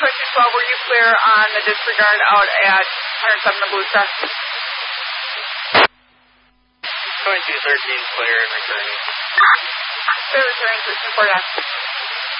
2212, were you clear on the disregard out at 107 the Blue Star? 2213 clear and returning. Clear returning to 24 Dash.